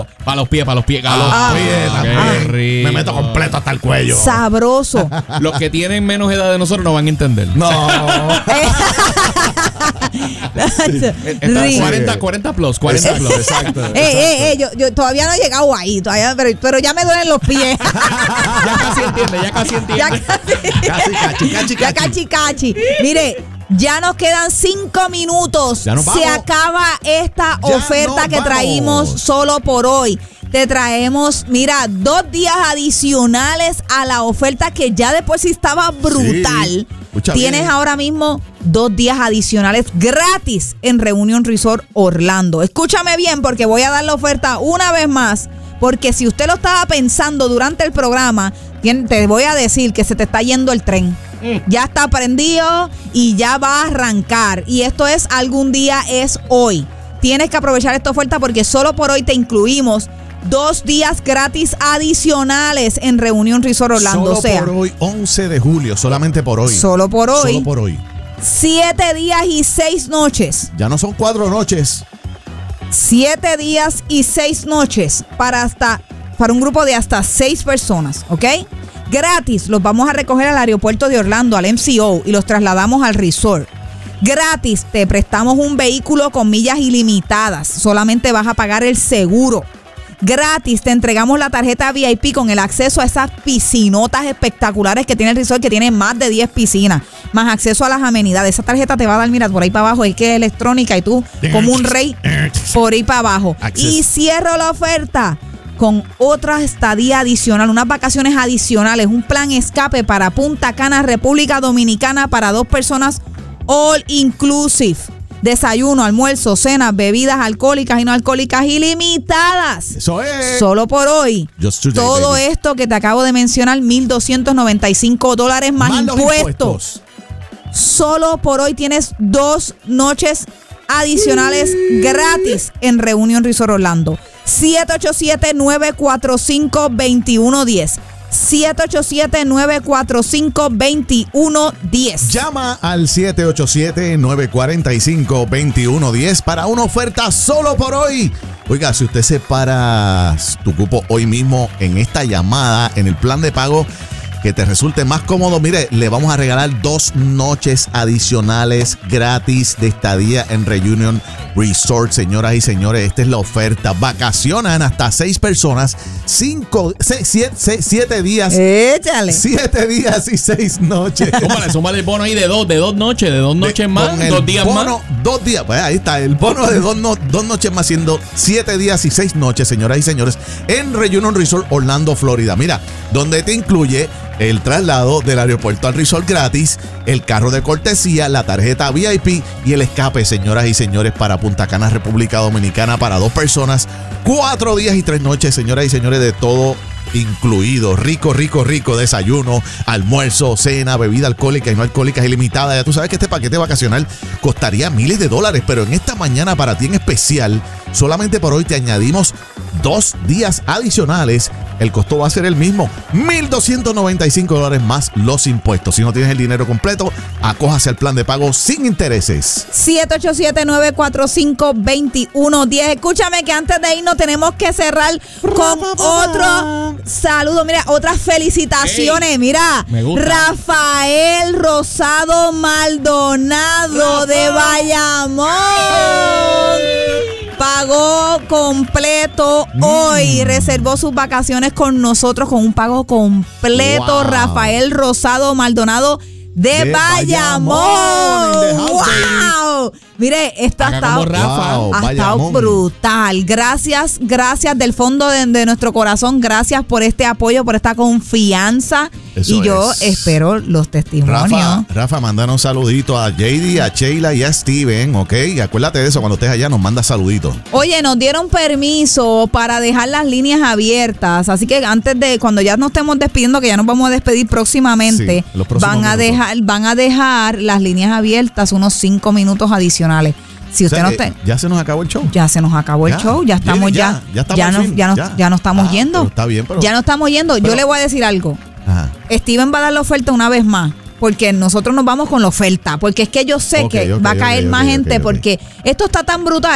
Para los pies. Qué rico. Me meto completo hasta el cuello. Sabroso. Los que tienen menos edad de nosotros no van a entender. No. Está 40 plus, exacto. Yo todavía no he llegado ahí, pero ya me duelen los pies. Ya casi entiende. Cachi. Mire, ya nos quedan 5 minutos. Ya nos vamos. Se acaba esta oferta que traímos solo por hoy. Te traemos, 2 días adicionales a la oferta que ya de por sí estaba brutal. Sí, tienes ahora mismo 2 días adicionales gratis en Reunion Resort Orlando. Escúchame bien porque voy a dar la oferta una vez más. Porque si usted lo estaba pensando durante el programa, te voy a decir que se te está yendo el tren. Ya está prendido y ya va a arrancar. Y esto es algún día, es hoy. Tienes que aprovechar esta oferta porque solo por hoy te incluimos 2 días gratis adicionales en Reunion Resort Orlando. Solo por hoy, 11 de julio, solamente por hoy. Solo por hoy. Solo por hoy. 7 días y 6 noches. Ya no son 4 noches. 7 días y 6 noches para un grupo de hasta 6 personas, ¿ok? Gratis, los vamos a recoger al aeropuerto de Orlando, al MCO, y los trasladamos al resort. Gratis, te prestamos un vehículo con millas ilimitadas. Solamente vas a pagar el seguro. Gratis, te entregamos la tarjeta VIP con el acceso a esas piscinotas espectaculares que tiene el resort, que tiene más de 10 piscinas, más acceso a las amenidades. Esa tarjeta te va a dar, mira, por ahí para abajo, es que es electrónica y tú como un rey por ahí para abajo. Y cierro la oferta con otra estadía adicional, unas vacaciones adicionales, un plan escape para Punta Cana, República Dominicana, para 2 personas, all inclusive. Desayuno, almuerzo, cenas, bebidas alcohólicas y no alcohólicas ilimitadas. Eso es. Solo por hoy. Just today, todo baby. esto que te acabo de mencionar, $1,295 más impuestos. Solo por hoy tienes 2 noches adicionales gratis en Reunion Resort Orlando. 787-945-2110. 787-945-2110. Llama al 787-945-2110 para una oferta solo por hoy. Oiga, si usted separa tu cupo hoy mismo en esta llamada, en el plan de pago que te resulte más cómodo, mire, le vamos a regalar 2 noches adicionales gratis de estadía en Reunion Resort. Señoras y señores, esta es la oferta. Vacacionan hasta 6 personas, 7 días. Échale. 7 días y 6 noches. Súmale el bono ahí de dos noches, de 2 noches más, 2 días bono, más. 2 días, pues ahí está, el bono de 2 noches más, siendo 7 días y 6 noches, señoras y señores, en Reunion Resort Orlando, Florida. Mira, donde te incluye el traslado del aeropuerto al resort gratis, el carro de cortesía, la tarjeta VIP y el escape, señoras y señores, para Punta Cana, República Dominicana, para 2 personas, 4 días y 3 noches, señoras y señores, de todo incluido. Rico, desayuno, almuerzo, cena, bebida alcohólica y no alcohólicas ilimitada. Ya tú sabes que este paquete vacacional costaría miles de dólares, pero en esta mañana para ti en especial, solamente por hoy te añadimos 2 días adicionales. El costo va a ser el mismo, $1,295 más los impuestos. Si no tienes el dinero completo, acójase al plan de pago sin intereses. 787-945-2110. Escúchame que antes de irnos tenemos que cerrar con otro saludo. Mira, otras felicitaciones. Mira, me gusta. Rafael Rosado Maldonado de Bayamón. Pagó completo hoy, reservó sus vacaciones con nosotros con un pago completo. Wow. Rafael Rosado Maldonado de Bayamón. ¡Wow! Mire, esto ha estado brutal. Gracias del fondo de nuestro corazón. Gracias por este apoyo, por esta confianza. Eso y yo es. espero los testimonios. Rafa, mándanos un saludito a JD, a Sheila y a Steven, ¿ok? Y acuérdate de eso, cuando estés allá nos manda saluditos. Oye, nos dieron permiso para dejar las líneas abiertas, así que antes de, cuando ya nos estemos despidiendo, que ya nos vamos a despedir próximamente, Sí, los próximos van a dejar las líneas abiertas unos 5 minutos adicionales. Si usted ya se nos acabó el show. Ya se nos acabó el show, ya estamos ya no estamos yendo. Pero está bien, pero ya no estamos yendo. Yo le voy a decir algo. Ajá. Steven va a dar la oferta una vez más, porque nosotros nos vamos con la oferta, porque es que yo sé que va a caer más gente, porque esto está tan brutal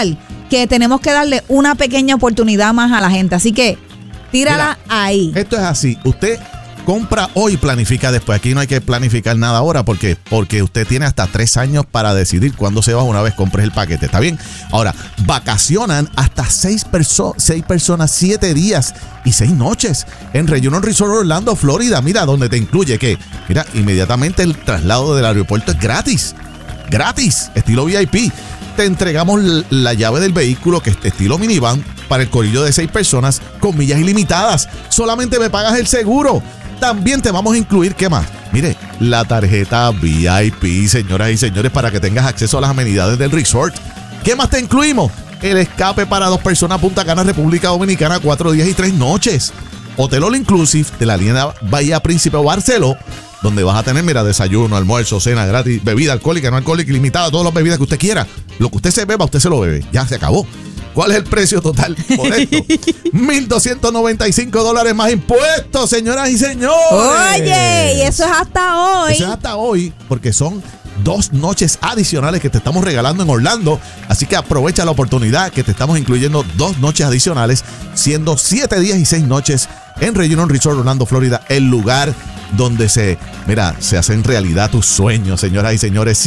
que tenemos que darle una pequeña oportunidad más a la gente. Así que tírala ahí. Esto es así. Usted compra hoy y planifica después. Aquí no hay que planificar nada ahora porque usted tiene hasta 3 años para decidir cuándo se va una vez compres el paquete. ¿Está bien? Ahora, vacacionan hasta 6 personas, 7 días y 6 noches en Reunion Resort Orlando, Florida. Mira, donde te incluye que, mira, inmediatamente el traslado del aeropuerto es gratis. Gratis, estilo VIP. Te entregamos la llave del vehículo, que es estilo minivan, para el corillo de 6 personas con millas ilimitadas. Solamente me pagas el seguro. También te vamos a incluir, ¿qué más? Mire, la tarjeta VIP, señoras y señores, para que tengas acceso a las amenidades del resort. ¿Qué más te incluimos? El escape para 2 personas, Punta Cana, República Dominicana, 4 días y 3 noches. Hotel All Inclusive de la línea Bahía Príncipe o Barceló, donde vas a tener, mira, desayuno, almuerzo, cena gratis, bebida alcohólica, no alcohólica, ilimitada, todas las bebidas que usted quiera. Lo que usted se beba, usted se lo bebe. Ya se acabó. ¿Cuál es el precio total por esto? $1,295 más impuestos, señoras y señores. Oye, y eso es hasta hoy. Eso es hasta hoy, porque son 2 noches adicionales que te estamos regalando en Orlando. Así que aprovecha la oportunidad que te estamos incluyendo 2 noches adicionales, siendo 7 días y 6 noches en Reunion Resort Orlando, Florida, el lugar donde se hacen realidad tus sueños, señoras y señores.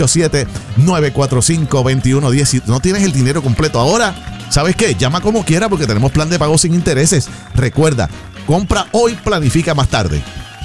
787-945-2110. Si no tienes el dinero completo ahora, ¿sabes qué? Llama como quiera porque tenemos plan de pago sin intereses. Recuerda, compra hoy, planifica más tarde.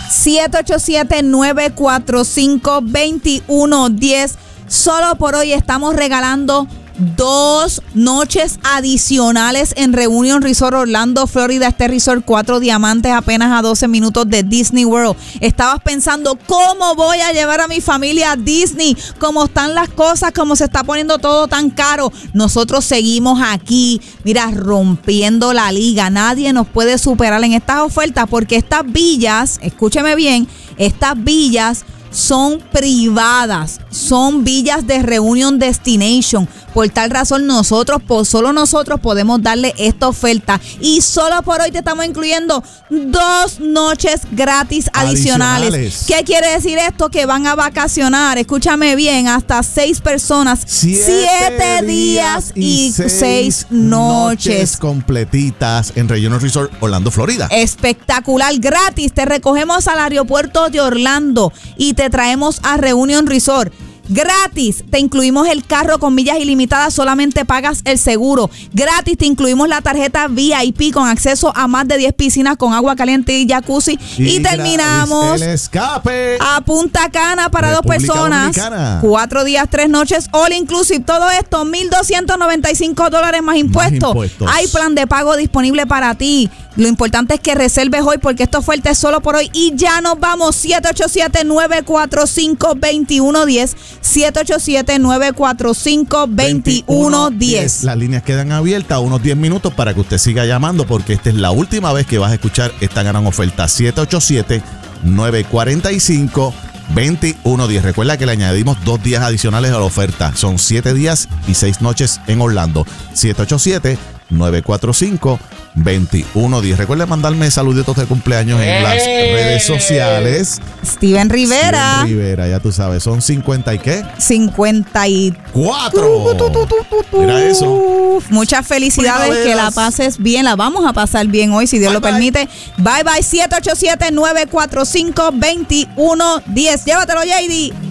787-945-2110. Solo por hoy estamos regalando 2 noches adicionales en Reunion Resort Orlando, Florida. Este resort 4 diamantes apenas a 12 minutos de Disney World. Estabas pensando, ¿cómo voy a llevar a mi familia a Disney? ¿Cómo están las cosas? ¿Cómo se está poniendo todo tan caro? Nosotros seguimos aquí, mira, rompiendo la liga. Nadie nos puede superar en estas ofertas porque estas villas, escúcheme bien, estas villas son privadas, son villas de Reunion Destination. Por tal razón, solo nosotros podemos darle esta oferta. Y solo por hoy te estamos incluyendo 2 noches gratis adicionales. ¿Qué quiere decir esto? Que van a vacacionar, escúchame bien, hasta 6 personas, 7 días y 6 noches completitas en Reunion Resort Orlando, Florida. Espectacular, gratis. Te recogemos al aeropuerto de Orlando y te traemos a Reunion Resort. Gratis, te incluimos el carro con millas ilimitadas, solamente pagas el seguro. Gratis, te incluimos la tarjeta VIP con acceso a más de 10 piscinas con agua caliente y jacuzzi. Y terminamos el escape a Punta Cana para República 2 personas. Dominicana. 4 días, 3 noches, all inclusive. Todo esto, $1,295 más impuestos. Hay plan de pago disponible para ti. Lo importante es que reserves hoy porque esta oferta es solo por hoy. Y ya nos vamos. 787-945-2110. 787-945-2110. Las líneas quedan abiertas unos 10 minutos para que usted siga llamando porque esta es la última vez que vas a escuchar esta gran oferta. 787-945-2110. Recuerda que le añadimos 2 días adicionales a la oferta. Son 7 días y 6 noches en Orlando. 787-945-2110. Recuerda mandarme saluditos de cumpleaños en las redes sociales. Steven Rivera. Ya tú sabes, son 50 y ¿qué? 54. Mira eso. Muchas felicidades, que la pases bien, la vamos a pasar bien hoy, si Dios lo permite. Bye bye, 787-945-2110. Llévatelo, JD.